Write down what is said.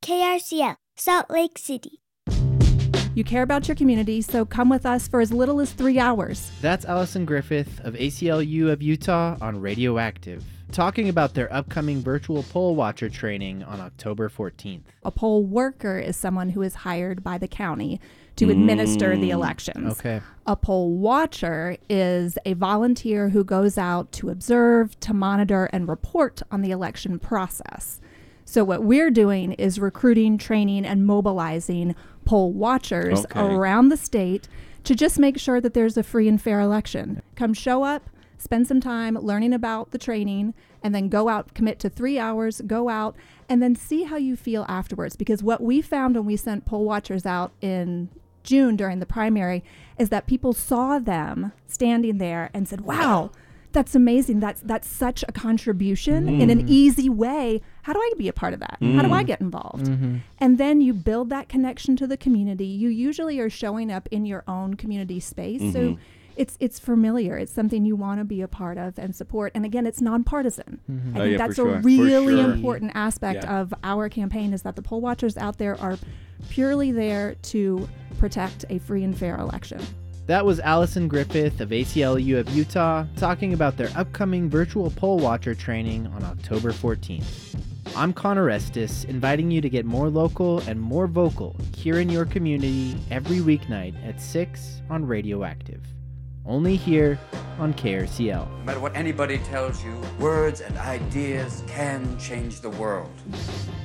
KRCL, Salt Lake City. You care about your community, so come with us for as little as 3 hours. That's Allison Griffith of ACLU of Utah on Radioactive, talking about their upcoming virtual poll watcher training on October 14th. A poll worker is someone who is hired by the county to administer the elections. Okay. A poll watcher is a volunteer who goes out to observe, to monitor, and report on the election process. So what we're doing is recruiting, training, and mobilizing poll watchers around the state to just make sure that there's a free and fair election. Come show up, spend some time learning about the training, and then go out, commit to 3 hours, go out, and then see how you feel afterwards. Because what we found when we sent poll watchers out in June during the primary is that people saw them standing there and said, wow, that's amazing. That's such a contribution in an easy way. How do I be a part of that? How do I get involved? And then you build that connection to the community. You usually are showing up in your own community space. So it's familiar. It's something you want to be a part of and support. And again, it's nonpartisan. I think that's a really important aspect of our campaign is that the poll watchers out there are purely there to protect a free and fair election. That was Allison Griffith of ACLU of Utah talking about their upcoming virtual poll watcher training on October 14th. I'm Connor Estes, inviting you to get more local and more vocal here in your community every weeknight at 6 on Radioactive. Only here on KRCL. No matter what anybody tells you, words and ideas can change the world.